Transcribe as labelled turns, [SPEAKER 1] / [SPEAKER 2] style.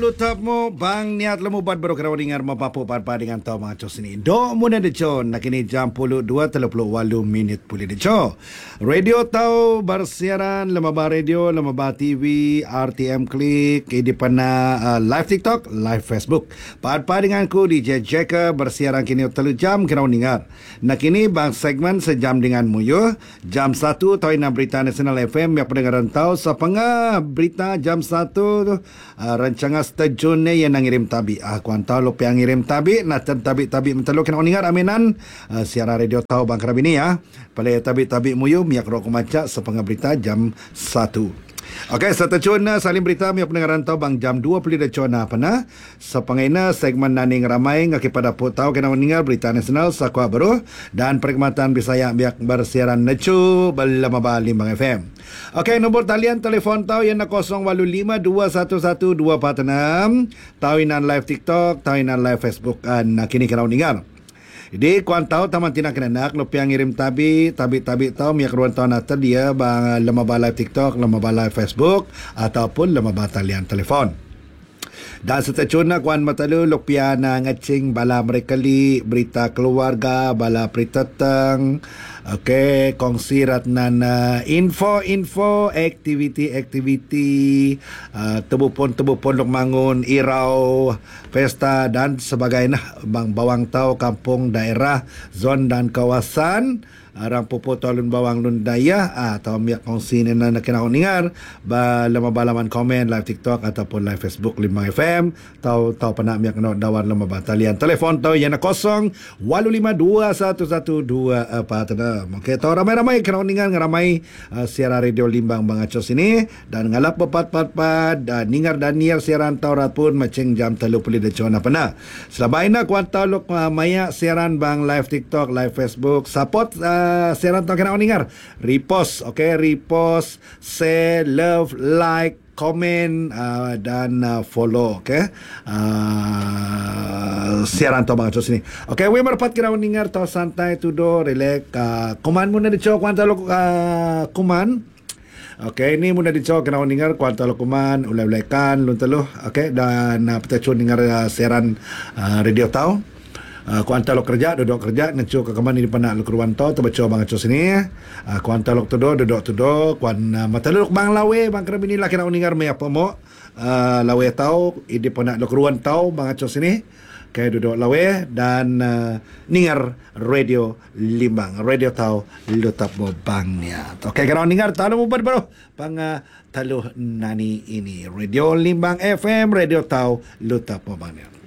[SPEAKER 1] Lutap mo bang niat lemubad baru kena dengar mapapu parpa dengan tau mga cos ini. Do muna de cho nakini jam 2:38 minit puli de cho. Radio tau bersiaran lemaba radio, lemaba TV, RTM Klik, di pana live TikTok, live Facebook. Parpa dengan ku DJ Jeka bersiaran kini 3 jam kena dengar. Nakini bang segmen sejam dengan muyo. Jam 1 tau ina berita Nasional FM yang pendengaran tau sapanga berita jam 1 rancangan stadion ni yang nangirim tabi. Kuan tahu lo yang ngirim tabi, natan tabi mentalo kena oningar aminan. Siaran radio tahu bang kerabini ya. Pada tabi muyu miak rok maca sepengah berita jam 1. Okey, stadion saling berita miak pendengaran tahu bang jam 20 de chona pana. Sepengena segmen naning ramai ngaki pada tahu kena oningar berita nasional sakwa baru dan perkhidmatan Bisaya miak bersiaran necu belama bali bang FM. Okey, nombor talian telefon tahu yang 085211246. Tawinan live TikTok, tawinan live Facebook kini kena uningar. Jadi kuan tahu taman tina kena nak lo piang ngirim tabi tahu miak ruan tahu nata dia bang lemaba live TikTok, lemaba live Facebook ataupun lemaba talian telefon. Dan setecuna kuan matalu lokpia na ngacing bala mereka li berita keluarga bala berita teng. Okey, kongsi ratnan info aktiviti tebupon lok mangun irau pesta dan sebagainya bang bawang tau kampung daerah zon dan kawasan arang popo tolun bawang lun daya atau miak kongsi ni nak kena uningar balaman komen live TikTok ataupun live Facebook 5 FM tau panak miak no dawan lama batalian telefon tau yang 0852112 okey tau ramai-ramai kena uningar ngaramai siaran radio Limbang Bang Acos ini dan ngalap pepat ningar dan niar siaran tau rat pun macing jam 30 de chona pana selabaina kuantau lok maya siaran bang live TikTok live Facebook support siaran tau kena uningar repost share love like komen dan follow okey siaran tau bang Acos ni okey we merpat kena uningar tau santai tudo relax kuman muna dicok kuan tau kuman okey ni muna dicok kena uningar kuan tau kuman ulai-ulaikan lun teluh okey dan petacun dengar siaran radio tau kuanta lok kerja duduk kerja ngecu ke kemana di pana lok ruan to terbaca bang Acos sini kuanta lok duduk kuan mata lok bang lawe bang kerabini lah kena uningar me apa mo lawe tau di pana lok ruan tau bang Acos sini kayak duduk lawe dan ningar radio Limbang radio tau lutap mo bangnya okey kena uningar tau mo baru bang taluh nani ini radio Limbang FM radio tau lutap mo bangnya.